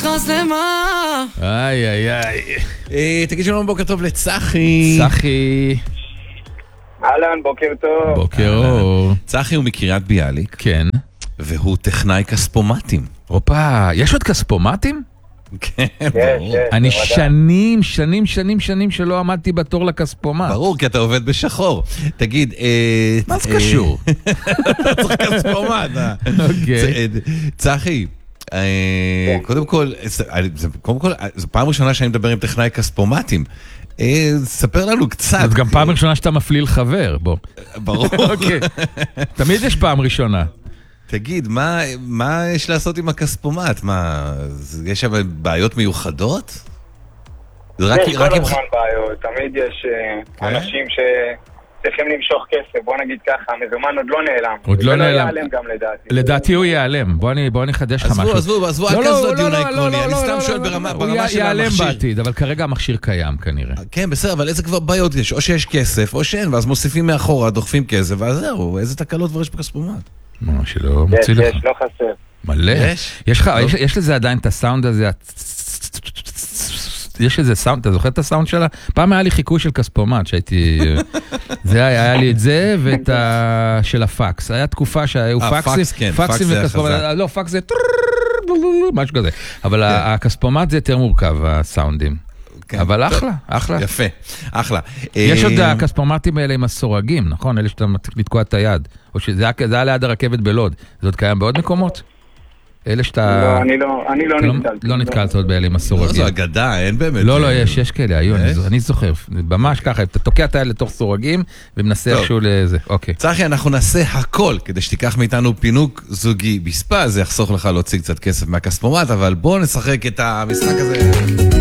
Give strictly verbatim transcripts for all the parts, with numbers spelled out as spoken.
יחס למה? איי איי איי. אה, תגיד שלום, בוקר טוב לצחי. צחי. אהלן, בוקר טוב. בוקר אור. צחי הוא מקריית ביאליק. כן. והוא טכנאי כספומטים. הופה, יש עוד כספומטים? כן, יש, ברור. יש, אני בוודאי. שנים, שנים, שנים, שנים שלא עמדתי בתור לכספומט. ברור, כי אתה עובד בשחור. תגיד, אה... מה זה אה, קשור? אתה צריך כספומט. אה. אוקיי. צ- צחי, אה, קודם כל, זה- זה- קודם כל, זו פעם ראשונה שאני מדבר עם טכנאי כספומטים. אה, ספר לנו קצת. זאת גם פעם ראשונה שאתה מפליל חבר, בוא. ברור. אוקיי. תמיד יש פעם ראשונה. תגיד, מה, מה יש לעשות עם הכספומט? מה, יש שם בעיות מיוחדות? זה רק, יש רק כל עם... הזמן בעיות, תמיד יש אה, כן? אנשים שצריכים למשוך כסף, בוא נגיד ככה, המזומן עוד לא נעלם. עוד לא ולא נעלם. ייעלם גם לדעתי. לדעתי הוא ייעלם. בוא אני, בוא אני אחדש לך משהו. עזבו, עזבו, עזבו, לא, אל לא, תעזבו לא, הדיון לא, העקרוני, לא, אני לא, סתם לא, שואל לא, ברמה הוא ברמה של ייעלם המכשיר. בעתיד, אבל כרגע המכשיר קיים כנראה. כן, בסדר, אבל איזה כבר בעיות יש? או שיש כסף, או שאין, ואז מוסיפים מאחורה, דוחפים כסף, ואז זהו, איזה תקלות כבר יש בכספומט. מה, שלא יש, מוציא לך. יש, לא חסר. מלא. יש? יש לך, לא. יש- יש לזה עדיין את הסאונד הזה, יש איזה סאונד, אתה זוכר את הסאונד שלה? פעם היה לי חיקוי של כספומט, שהייתי... זה היה, היה לי את זה ואת ה... של הפקס. היה תקופה שהיו אה, פקסים, פקס, כן, פקס פקסים זה היה וכספומט. חזק. לא, פקס זה... משהו כזה. אבל הכספומט זה יותר מורכב, הסאונדים. כן, אבל טוב. אחלה, אחלה. יפה, אחלה. יש עוד אה, הכספומטים האלה עם הסורגים, נכון? אלה שאתה מתחיל לתקוע את היד. או שזה היה- זה היה ליד הרכבת בלוד. זה עוד קיים בעוד מקומות? אלה שאתה... לא, אני לא, אני לא אתה לא- נתקלתי. לא נתקלת עוד באלה עם לא, הסורגים. זו אגדה, אין באמת. לא, לא, אה, יש, יש כאלה, היו, אני יש? זו- אני זוכר, ממש ככה, אתה תוקע את היד לתוך סורגים ומנסה טוב. איכשהו לזה, אוקיי. צחי, אנחנו נעשה הכל כדי שתיקח מאיתנו פינוק זוגי בספה, זה יחסוך לך להוציא קצת כסף מהכספומט, אבל בוא נשחק את המשחק הזה.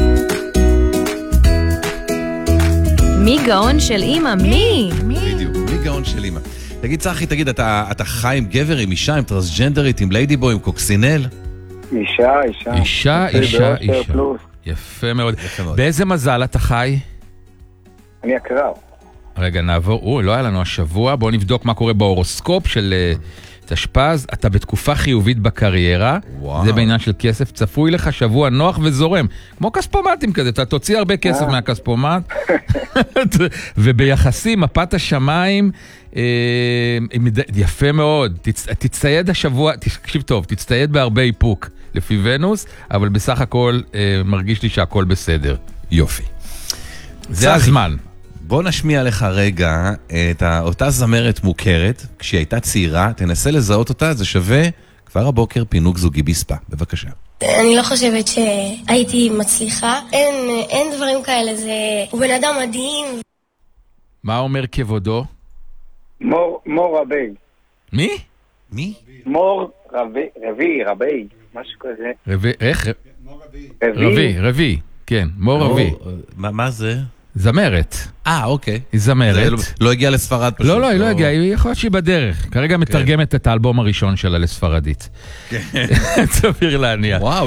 מי גאון של אמא? מי? בדיוק, מי גאון של אמא. תגיד, צחי, תגיד, אתה, אתה חי עם גבר, עם אישה, עם טרנסג'נדרית, עם ליידיבוי, עם קוקסינל? אישה, אישה. אישה, אצלי אישה, באושר אישה. פלוס. יפה מאוד. יפה מאוד. באיזה מזל אתה חי? אני הקרב. רגע, נעבור, אוי, לא היה לנו השבוע, בואו נבדוק מה קורה בהורוסקופ של אה, תשפ"ז. אתה בתקופה חיובית בקריירה, וואו. זה בעניין של כסף, צפוי לך שבוע נוח וזורם, כמו כספומטים כזה, אתה תוציא הרבה כסף מהכספומט, וביחסים, מפת השמיים, אה, יפה מאוד, תצ, תצטייד השבוע, תקשיב טוב, תצטייד בהרבה איפוק לפי ונוס, אבל בסך הכל אה, מרגיש לי שהכל בסדר. יופי. זה צחי. הזמן. בוא נשמיע לך רגע את אותה זמרת מוכרת, כשהיא הייתה צעירה, תנסה לזהות אותה, זה שווה כבר הבוקר פינוק זוגי בספה. בבקשה. אני לא חושבת שהייתי מצליחה, אין, אין דברים כאלה, זה... הוא בן אדם מדהים. מה אומר כבודו? מור, מור רבי. מי? מי? מור רבי, רבי, רבי, משהו כזה. רבי, איך? רבי. רבי, רבי, כן, מור רבי. מה, מה זה? זמרת, אה, אוקיי. היא זה זמרת. לא, לא הגיע לספרד פשוט. לא, לא, היא לא הגיעה, היא יכול להיות שהיא בדרך. כרגע מתרגמת את האלבום הראשון שלה לספרדית. סביר להניח. וואו,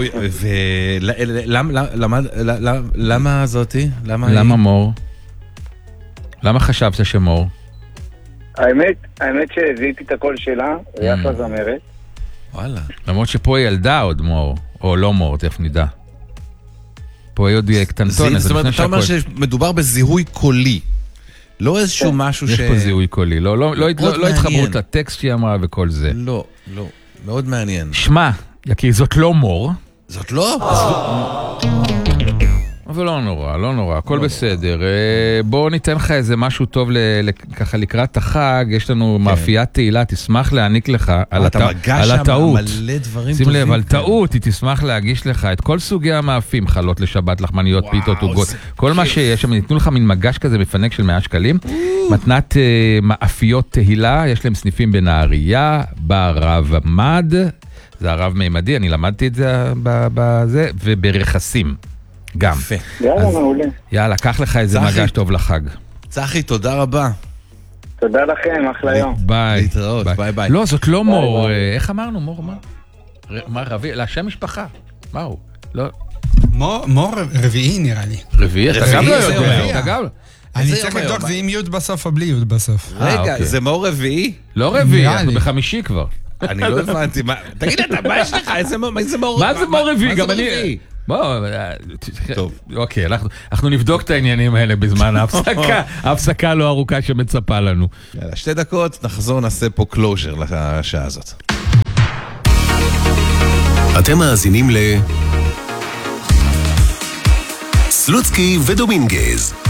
ולמה זאתי? למה מור? למה חשבת שמור? האמת, האמת שהזיתי את הקול שלה, היא אחלה זמרת. וואלה. למרות שפה היא ילדה עוד מור, או לא מור, תכף נדע. פה היא עוד קטנטונת. זאת אומרת, אתה אומר שמדובר בזיהוי קולי. לא איזשהו משהו ש... יש פה זיהוי קולי, לא, לא, לא, מאוד לא התחברות מעניין. לטקסט שהיא אמרה וכל זה. לא, לא. מאוד מעניין. שמע, כי זאת לא מור, זאת לא? אבל לא נורא, לא נורא, הכל בסדר. אה, בואו ניתן לך איזה משהו טוב ל- ל- ככה לקראת החג, יש לנו מאפיית תהילה, תשמח להעניק לך על אתה הט- מגש על שם הטעות. מלא דברים שים טובים. לב, על כאן. טעות היא תשמח להגיש לך את כל סוגי המאפים, חלות לשבת, לחמניות, וואו, פיתות, עוגות, זה כל מה כיף. שיש שם, ניתנו לך מין מגש כזה מפנק של מאה שקלים. מתנת אה, מאפיות תהילה, יש להם סניפים בנהריה, ברב מד, זה הרב מימדי, אני למדתי את זה ב- בזה, וברכסים. גם. יפה. יאללה, מעולה. יאללה, קח לך איזה צחי. מגש טוב לחג. צחי, תודה רבה. תודה לכם, אחלה יום. ביי. להתראות, ביי ביי. לא, זאת לא מור. ביי. אה, איך אמרנו, מור? מה? ר- מה, רבי? לשם משפחה. מה הוא? לא. מור, מור רביעי נראה לי. רביעי? אתה רביעי, גם לא זה יודע. אומר. אתה גם... אני זה צריך יום לבדוק היום? זה עם י' בסוף או בלי י' בסוף. אה, רגע, אוקיי. זה מור רביעי? לא רביעי, נראה אנחנו לי. בחמישי כבר. אני לא הבנתי, תגיד אתה, מה יש לך? איזה מור רביעי? מה זה מור רביעי? גם אני... בוא, טוב. אוקיי, אנחנו נבדוק את העניינים האלה בזמן ההפסקה, ההפסקה לא ארוכה שמצפה לנו. יאללה, שתי דקות, נחזור, נעשה פה קלוז'ר לשעה הזאת. אתם מאזינים ל... סלוצקי ודומינגז.